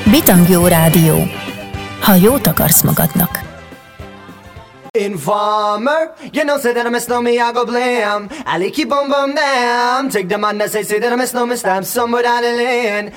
Bitangjó Rádió. Ha jót akarsz magadnak. Informer, you know, say that I miss no me, I go blam. Ali keep on bum down. Take the man that say that I miss no me, stab somewhere down the lane.